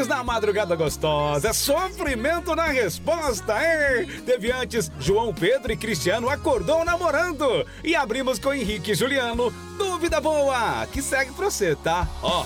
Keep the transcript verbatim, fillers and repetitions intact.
na madrugada gostosa, sofrimento na resposta, hein? Teve antes João Pedro e Cristiano acordou namorando. E abrimos com Henrique e Juliano, dúvida boa, que segue pra você, tá? Ó,